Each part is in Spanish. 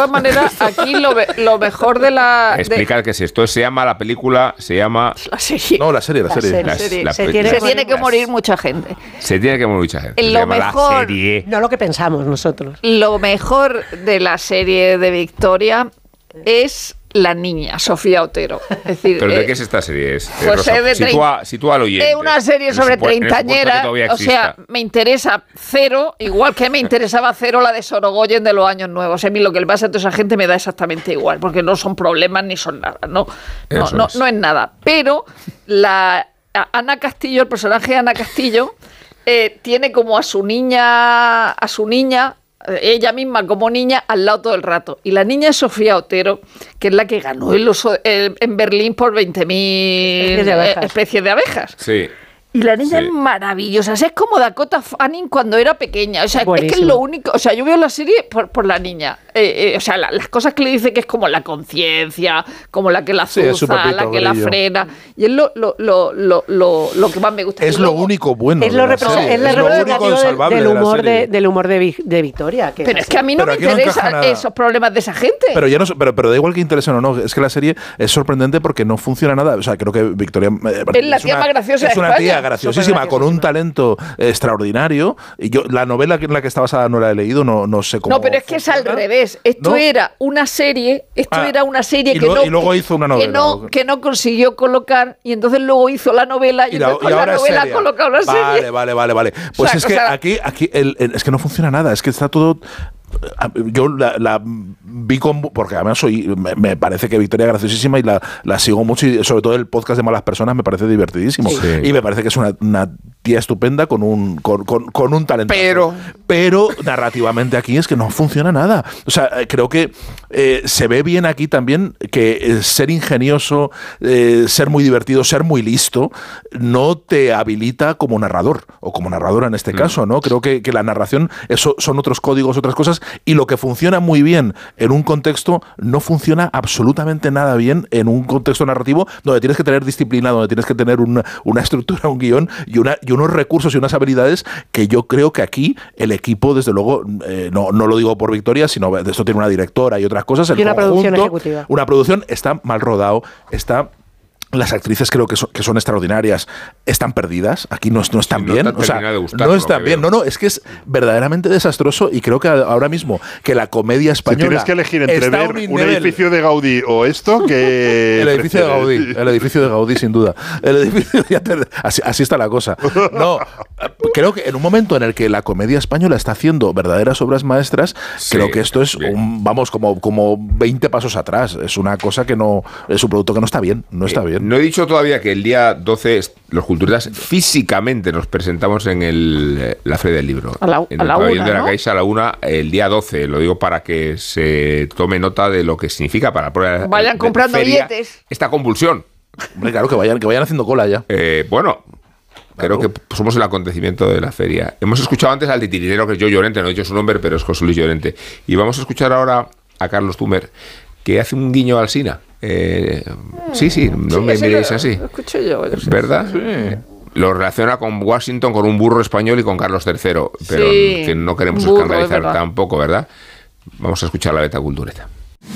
todas maneras, aquí lo mejor de la... Explicar qué es esto. Se llama la película, se llama... La serie. No, la serie. Se tiene que morir mucha gente. Se tiene que morir mucha gente. Lo mejor... La serie. No lo que pensamos nosotros. Lo mejor de la serie de Victoria es... la niña, Sofía Otero. Es decir, ¿pero de qué es esta serie? Pues Sitúa al oyente. Es una serie sobre treintañeras. O sea, me interesa cero, igual que me interesaba cero la de Sorogoyen de los años nuevos. A mí lo que le pasa a toda esa gente me da exactamente igual, porque no son problemas ni son nada. No es nada. Pero Ana Castillo, el personaje de Ana Castillo, tiene como a su niña, ella misma como niña al lado todo el rato. Y la niña es Sofía Otero, que es la que ganó en Berlín por 20.000 especies de abejas. Sí. Y la niña es maravillosa. O sea, es como Dakota Fanning cuando era pequeña. O sea, es que es lo único. O sea, yo veo la serie por la niña. O sea, las cosas que le dice que es como la conciencia, como la que la azuza, la que la frena. Y es lo que más me gusta. Es lo único bueno. Es lo representativo del humor de Victoria. Pero es que a mí no me interesan esos problemas de esa gente. Pero da igual que interesen o no. Es que la serie es sorprendente porque no funciona nada. O sea, creo que Victoria es la tía más graciosa de España. Es una tía graciosísima, con un talento extraordinario. Y yo la novela en la que está basada no la he leído, no sé cómo. No, pero es que es al revés. Esto era una serie, y luego hizo una novela. Que no consiguió colocar, y entonces luego hizo la novela y entonces con la novela ha colocado la serie. Vale. Pues es que aquí es que no funciona nada, es que está todo... Yo la vi porque además me parece que Victoria es graciosísima y la sigo mucho, y sobre todo el podcast de Malas Personas me parece divertidísimo. Sí. Y me parece que es una tía estupenda con un talento. Pero narrativamente aquí es que no funciona nada. O sea, creo que se ve bien aquí también que ser ingenioso, ser muy divertido, ser muy listo, no te habilita como narrador, o como narradora en este caso, ¿no? Creo que la narración son otros códigos, otras cosas, y lo que funciona muy bien en un contexto no funciona absolutamente nada bien en un contexto narrativo donde tienes que tener disciplina, donde tienes que tener una estructura, un guión y unos recursos y unas habilidades que yo creo que aquí el equipo, desde luego, no lo digo por Victoria, sino esto tiene una directora y otras cosas. Y una producción ejecutiva. Una producción está mal rodado, las actrices creo que son extraordinarias, están perdidas, aquí no están bien, o sea, no están bien, es que es verdaderamente desastroso, y creo que ahora mismo que la comedia española... Si tienes que elegir entre ver un edificio de Gaudí o esto, que... el edificio de Gaudí, sin duda. Así está la cosa. No, creo que en un momento en el que la comedia española está haciendo verdaderas obras maestras, creo que esto es como 20 pasos atrás, es una cosa que no, es un producto que no está bien, No he dicho todavía que el día 12 los culturistas físicamente nos presentamos en la Feria del Libro. En el pabellón de la Caixa a la 1 el día 12. Lo digo para que se tome nota de lo que significa para la prueba. Vayan comprando billetes. Esta convulsión. Hombre, claro, que vayan haciendo cola ya. Creo que somos el acontecimiento de la feria. Hemos escuchado antes al titiritero, que es Joe Llorente, no he dicho su nombre, pero es José Luis Llorente. Y vamos a escuchar ahora a Carlos Tumer, que hace un guiño al Sina. No me miréis así. Lo escucho yo. ¿Verdad? Sí. Lo relaciona con Washington, con un burro español y con Carlos III, pero que no queremos escandalizar tampoco, ¿verdad? Vamos a escuchar la Beta Cultureta.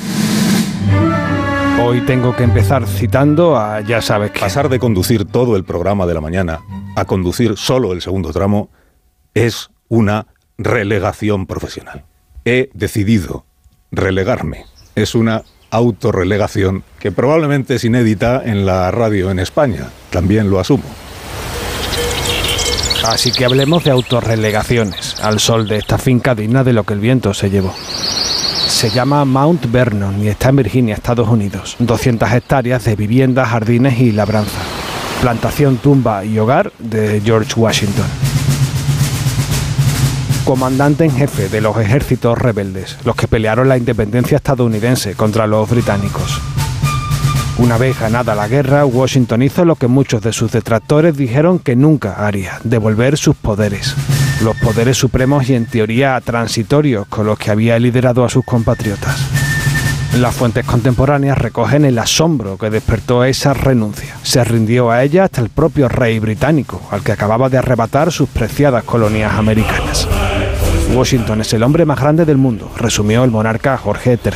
Hoy tengo que empezar citando a ya sabes qué. Pasar de conducir todo el programa de la mañana a conducir solo el segundo tramo es una relegación profesional. He decidido relegarme. Es una autorrelegación que probablemente es inédita en la radio en España. También lo asumo. Así que hablemos de autorrelegaciones, al sol de esta finca digna de lo que el viento se llevó. Se llama Mount Vernon y está en Virginia, Estados Unidos. 200 hectáreas de viviendas, jardines y labranza. Plantación, tumba y hogar de George Washington. Comandante en jefe de los ejércitos rebeldes, los que pelearon la independencia estadounidense contra los británicos. Una vez ganada la guerra, Washington hizo lo que muchos de sus detractores dijeron que nunca haría: devolver sus poderes. Los poderes supremos y en teoría transitorios con los que había liderado a sus compatriotas. Las fuentes contemporáneas recogen el asombro que despertó esa renuncia. Se rindió a ella hasta el propio rey británico, al que acababa de arrebatar sus preciadas colonias americanas. Washington es el hombre más grande del mundo, resumió el monarca Jorge III.